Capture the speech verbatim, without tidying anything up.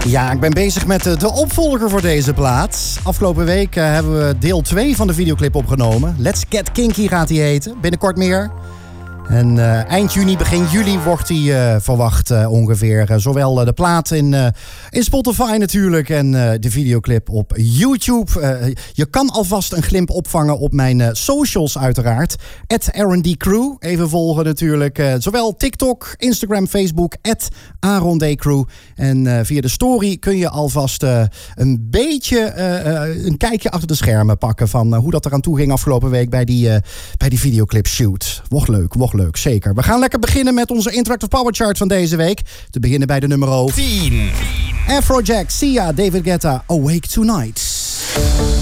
Ja, ik ben bezig met de opvolger voor deze plaat. Afgelopen week uh, hebben we deel twee van de videoclip opgenomen. Let's Get Kinky gaat die heten. Binnenkort meer. En uh, eind juni, begin juli wordt die uh, verwacht uh, ongeveer. Uh, zowel uh, de plaat in, uh, in Spotify natuurlijk en uh, de videoclip op YouTube. Uh, je kan alvast een glimp opvangen op mijn uh, socials uiteraard. at R and D Crew. Even volgen natuurlijk. Uh, zowel TikTok, Instagram, Facebook. at Aaron D. Crew. En uh, via de story kun je alvast uh, een beetje uh, uh, een kijkje achter de schermen pakken van uh, hoe dat eraan toe ging afgelopen week bij die, uh, bij die videoclip shoot. Wordt leuk, wordt leuk, zeker. We gaan lekker beginnen met onze Interactive Power Chart van deze week. Te beginnen bij de nummer tien. Afrojack, Sia, David Guetta, Awake Tonight.